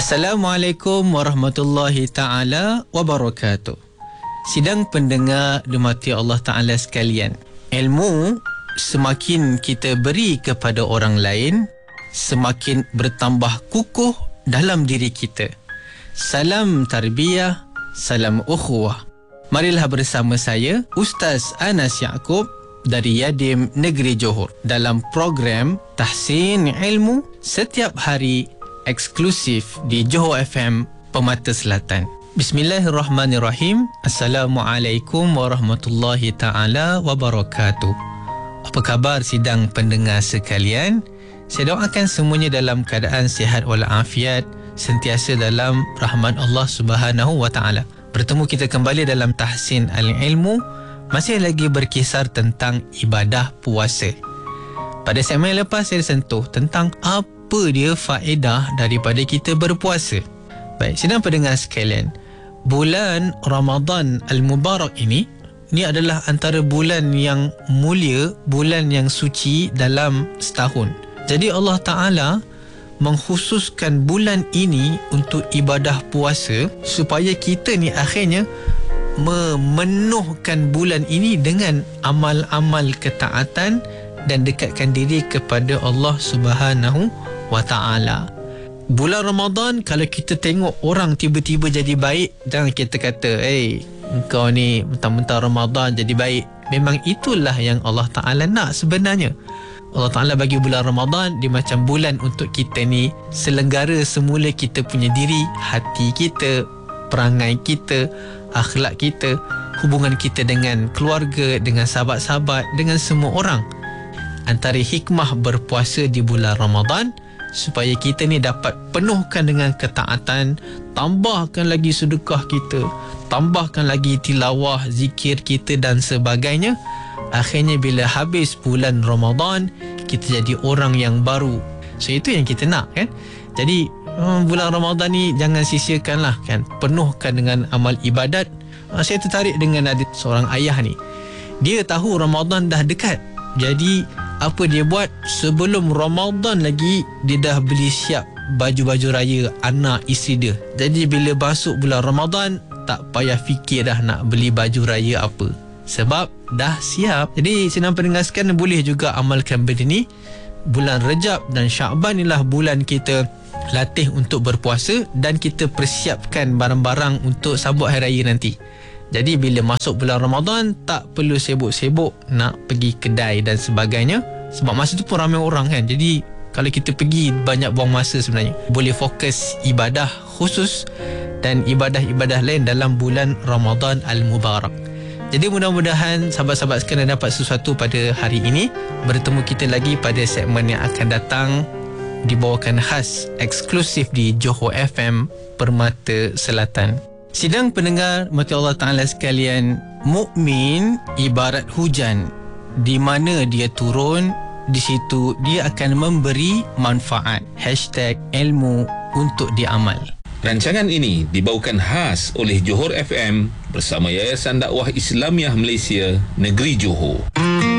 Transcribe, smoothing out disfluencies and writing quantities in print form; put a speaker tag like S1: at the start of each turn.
S1: Assalamualaikum warahmatullahi ta'ala wabarakatuh. Sidang pendengar dimati Allah Ta'ala sekalian, ilmu semakin kita beri kepada orang lain, semakin bertambah kukuh dalam diri kita. Salam tarbiyah, salam ukhuwah. Marilah bersama saya, Ustaz Anas Yaakob dari Yadim Negeri Johor dalam program Tahsin Ilmu setiap hari eksklusif di Johor FM Permata Selatan. Bismillahirrahmanirrahim. Assalamualaikum warahmatullahi ta'ala wabarakatuh. Apa khabar sidang pendengar sekalian? Saya doakan semuanya dalam keadaan sihat walafiat, sentiasa dalam rahmat Allah Subhanahu wa ta'ala. Bertemu kita kembali dalam Tahsin Al-Ilmu, masih lagi berkisar tentang ibadah puasa. Pada segmen lepas saya sentuh tentang apa dia faedah daripada kita berpuasa. Baik, sidang pendengar sekalian, bulan Ramadan Al-Mubarak ini adalah antara bulan yang mulia, bulan yang suci dalam setahun. Jadi Allah Ta'ala mengkhususkan bulan ini untuk ibadah puasa supaya kita ni akhirnya memenuhkan bulan ini dengan amal-amal ketaatan dan dekatkan diri kepada Allah Subhanahu wa ta'ala. Bulan Ramadan, kalau kita tengok orang tiba-tiba jadi baik, jangan kita kata, engkau ni mentang-mentang Ramadan jadi baik. Memang itulah yang Allah Ta'ala nak sebenarnya. Allah Ta'ala bagi bulan Ramadan dia macam bulan untuk kita ni selenggara semula kita punya diri, hati kita, perangai kita, akhlak kita, hubungan kita dengan keluarga, dengan sahabat-sahabat, dengan semua orang. Antara hikmah berpuasa di bulan Ramadan supaya kita ni dapat penuhkan dengan ketaatan, tambahkan lagi sedekah kita, tambahkan lagi tilawah, zikir kita dan sebagainya. Akhirnya bila habis bulan Ramadan, kita jadi orang yang baru. So itu yang kita nak kan. Jadi bulan Ramadan ni jangan sia-siakanlah kan, penuhkan dengan amal ibadat. Saya tertarik dengan ada seorang ayah ni, dia tahu Ramadan dah dekat. Jadi apa dia buat? Sebelum Ramadan lagi dia dah beli siap baju-baju raya anak isteri dia. Jadi bila masuk bulan Ramadan, tak payah fikir dah nak beli baju raya apa, sebab dah siap. Jadi senang pendengar sekalian, boleh juga amalkan benda ni. Bulan Rejab dan Sya'ban inilah bulan kita latih untuk berpuasa dan kita persiapkan barang-barang untuk sambut hari raya nanti. Jadi bila masuk bulan Ramadan, tak perlu sibuk-sibuk nak pergi kedai dan sebagainya, sebab masa tu pun ramai orang kan. Jadi kalau kita pergi, banyak buang masa sebenarnya. Boleh fokus ibadah khusus dan ibadah-ibadah lain dalam bulan Ramadan Al-Mubarak. Jadi mudah-mudahan sahabat-sahabat sekalian dapat sesuatu pada hari ini. Bertemu kita lagi pada segmen yang akan datang, dibawakan khas eksklusif di Johor FM Permata Selatan. Sidang pendengar mati Allah Ta'ala sekalian, mukmin ibarat hujan, di mana dia turun, di situ dia akan memberi manfaat. #ilmu untuk diamal.
S2: Rancangan ini dibawakan khas oleh Johor FM bersama Yayasan Dakwah Islamiah Malaysia Negeri Johor.